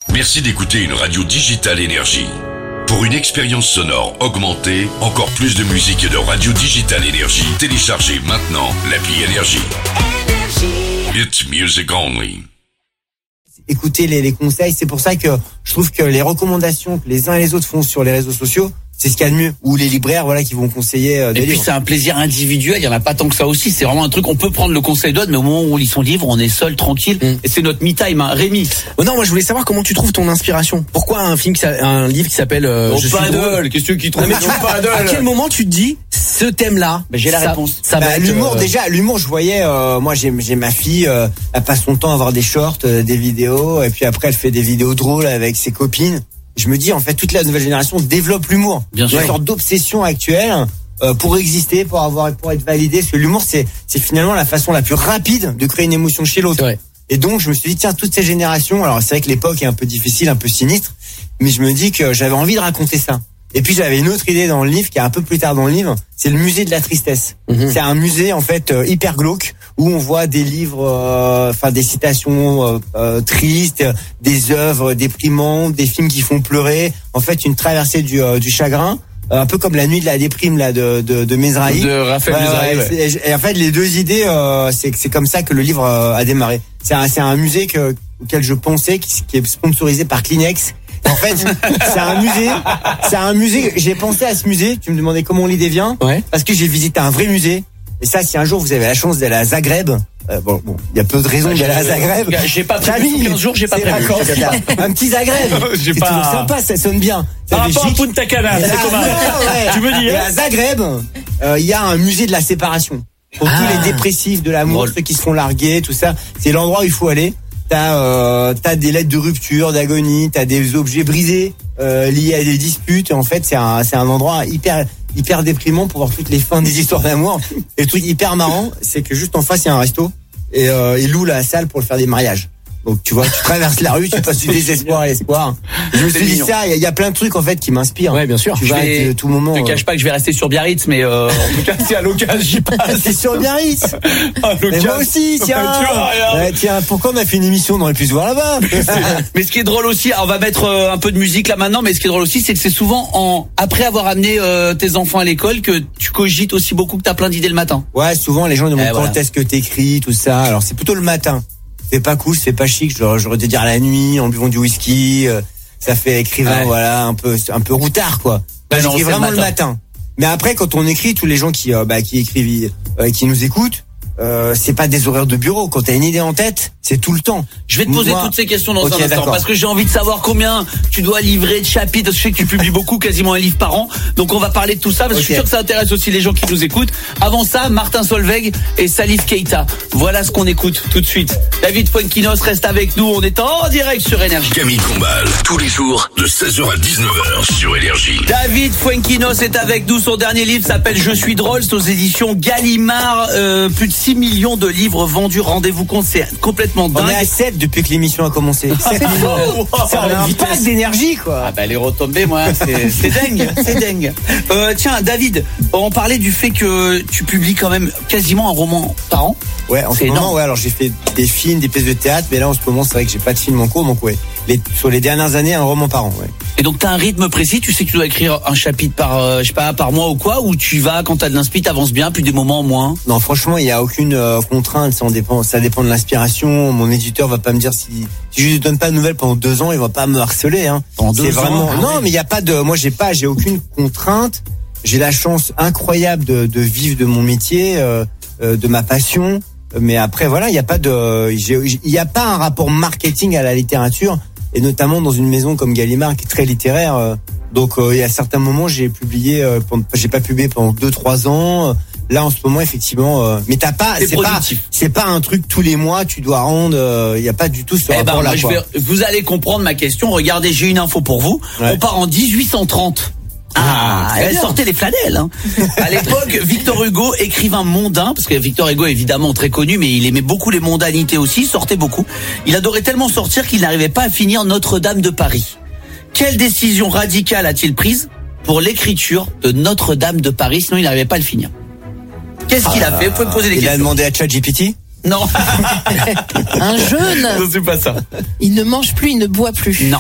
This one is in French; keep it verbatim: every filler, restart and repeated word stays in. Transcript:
Merci d'écouter une radio digitale Énergie. Pour une expérience sonore augmentée, encore plus de musique et de radio digitale Énergie, téléchargez maintenant l'appli Énergie. It's music only. Écoutez les, les conseils, c'est pour ça que je trouve que les recommandations que les uns et les autres font sur les réseaux sociaux, c'est ce qu'il y a de mieux. Ou les libraires, voilà, qui vont conseiller euh, des Et puis livres. c'est un plaisir individuel, il y en a pas tant que ça aussi. C'est vraiment un truc, on peut prendre le conseil d'autres, mais au moment où on lit son livre, on est seul, tranquille. Mm. Et c'est notre me time, hein. Rémi. Oh non, moi je voulais savoir comment tu trouves ton inspiration. Pourquoi un film, qui s'a- un livre qui s'appelle euh, Oh, Je suis drôle. qu'est-ce qui trouve Mais tu, à quel moment tu te dis ce thème-là? Ben, j'ai la ça, réponse. Ça Bah, va être, l'humour euh, déjà, l'humour je voyais, euh, moi j'ai j'ai ma fille, euh, elle passe son temps à voir des shorts, euh, des vidéos, et puis après elle fait des vidéos drôles avec ses copines. Je me dis en fait toute la nouvelle génération développe l'humour. Bien sûr. Une sorte d'obsession actuelle euh, pour exister, pour avoir, pour être validé. Parce que l'humour c'est c'est finalement la façon la plus rapide de créer une émotion chez l'autre. C'est vrai. Et donc je me suis dit tiens toutes ces générations, alors c'est vrai que l'époque est un peu difficile, un peu sinistre, mais je me dis que j'avais envie de raconter ça. Et puis j'avais une autre idée dans le livre qui est un peu plus tard dans le livre, c'est le musée de la tristesse. Mhm. C'est un musée en fait euh, hyper glauque où on voit des livres, euh, enfin des citations euh, euh, tristes, des œuvres déprimantes, des films qui font pleurer. En fait, une traversée du, euh, du chagrin, euh, un peu comme La Nuit de la déprime là de de, de Mezrahi. De Raphaël Ouais, Mezrahi, ouais, ouais. c'est- Et en fait, les deux idées, euh, c'est c'est comme ça que le livre euh, a démarré. C'est un c'est un musée que auquel je pensais qui, qui est sponsorisé par Kleenex. En fait, c'est un musée. C'est un musée. J'ai pensé à ce musée. Tu me demandais comment l'idée vient. Ouais. Parce que j'ai visité un vrai musée. Et ça, si un jour vous avez la chance d'aller à Zagreb, euh, bon, bon, il y a peu de raisons d'aller à Zagreb. J'ai pas prévu Camille, sous quinze jours, j'ai pas c'est prévu. vacances, un petit Zagreb. J'ai C'est pas- toujours sympa, ça sonne bien. C'est Par rapport à Belgique. Punta Cana, Et c'est là, comment? ouais. Tu me dis, Et hein? à Zagreb, euh, il y a un musée de la séparation. Pour Ah. tous les dépressifs de l'amour, Drôle. ceux qui se font larguer, tout ça. C'est l'endroit où il faut aller. T'as euh, t'as des lettres de rupture, d'agonie, t'as des objets brisés euh, liés à des disputes. Et en fait, c'est un c'est un endroit hyper hyper déprimant pour voir toutes les fins des histoires d'amour. Et le truc hyper marrant, c'est que juste en face il y a un resto et euh, ils louent la salle pour faire des mariages. Donc tu vois, tu traverses la rue, tu passes du désespoir à l'espoir. Je me C'est suis dit mignon. ça, il y, a- il y a plein de trucs en fait qui m'inspirent. Ouais, bien sûr. Tu Je vas vais- à tout moment. Je te cache pas que je vais rester sur Biarritz, mais euh, en tout cas, c'est à l'occasion, j'y passe. euh, C'est sur Biarritz. À Mais l'occasion. moi aussi, tiens. Tu vois, regarde. Ouais, tiens, pourquoi on a fait une émission, on aurait pu se voir là-bas. Mais ce qui est drôle aussi, on va mettre euh, un peu de musique là maintenant, mais ce qui est drôle aussi, c'est que c'est souvent en après avoir amené euh, tes enfants à l'école que tu cogites aussi beaucoup, que t'as plein d'idées le matin. Ouais, souvent les gens demandent Eh, quand voilà. est-ce que t'écris, tout ça. Alors c'est plutôt le matin. C'est pas cool, c'est pas chic. J'aurais j'aurais dû dire la nuit, en buvant du whisky. euh, ça fait écrivain, Ouais. voilà, un peu, un peu routard, quoi. Bah, Ouais, non, j'écris c'est le vraiment le matin. matin. Mais après, quand on écrit, tous les gens qui, euh, bah, qui écrivent, euh, qui nous écoutent, euh, c'est pas des horaires de bureau. Quand t'as une idée en tête, c'est tout le temps. Je vais te poser Moi- toutes ces questions dans Ok, un instant d'accord. parce que j'ai envie de savoir combien tu dois livrer de chapitres. Parce que je sais que tu publies beaucoup, quasiment un livre par an. Donc on va parler de tout ça parce que je suis Ok. sûr que ça intéresse aussi les gens qui nous écoutent. Avant ça, Martin Solveig et Salif Keita. Voilà ce qu'on écoute tout de suite. David Fuenquinos reste avec nous. On est en direct sur Énergie. Camille Combal, tous les jours de seize heures à dix-neuf heures sur Énergie. David Fuenquinos est avec nous. Son dernier livre s'appelle Je suis drôle. C'est aux éditions Gallimard. Euh, plus de six millions de livres vendus. Rendez-vous compte, c'est complètement On est à dingue. sept depuis que l'émission a commencé. sept millions. Ça a un pack d'énergie, quoi. Ah bah les retombées, moi, c'est c'est dingue, c'est dingue. Euh, tiens, David, on parlait du fait que tu publies quand même quasiment un roman par an. Ouais, en ce C'est moment, énorme. ouais, alors j'ai fait des films, des pièces de théâtre, mais là en ce moment, c'est vrai que j'ai pas de film en cours, donc ouais. Les, sur les dernières années, un roman par an, ouais. Et donc t'as un rythme précis, tu sais que tu dois écrire un chapitre par, euh, je sais pas, par mois ou quoi, ou tu vas quand t'as de l'inspi, t'avances bien, puis des moments en moins. Non, franchement, il y a aucune euh, contrainte, ça en dépend, ça dépend de l'inspiration. Mon éditeur va pas me dire si, si je lui donne pas de nouvelles pendant deux ans, il va pas me harceler, hein. Pendant C'est deux ans, vraiment, ah non, oui. mais il y a pas de, moi j'ai pas, j'ai aucune contrainte. J'ai la chance incroyable de, de vivre de mon métier, euh, euh, de ma passion. Mais après, voilà, il y a pas de, j'ai- il y a pas un rapport marketing à la littérature, et notamment dans une maison comme Gallimard qui est très littéraire. euh, Donc, euh, il y a certains moments, j'ai publié, euh, pendant- j'ai pas publié pendant deux, trois ans. Là, en ce moment, effectivement, euh, mais t'as pas, C'est c'est pas, productif. c'est pas un truc tous les mois, tu dois rendre. euh, Il y a pas du tout ce Eh ben, rapport-là. moi, je quoi. vais- vous allez comprendre ma question. Regardez, j'ai une info pour vous. Ouais. On part en dix-huit cent trente. Ah, très elle bien. sortait les flanelles. Hein. À l'époque, Victor Hugo, écrivain mondain, parce que Victor Hugo est évidemment très connu, mais il aimait beaucoup les mondanités aussi, sortait beaucoup. Il adorait tellement sortir qu'il n'arrivait pas à finir Notre-Dame de Paris. Quelle décision radicale a-t-il prise pour l'écriture de Notre-Dame de Paris, sinon il n'arrivait pas à le finir? Qu'est-ce qu'il a fait? Vous pouvez me poser des Il a questions. demandé à ChatGPT. Non, Un jeune, c'est pas ça. il ne mange plus, il ne boit plus. Non.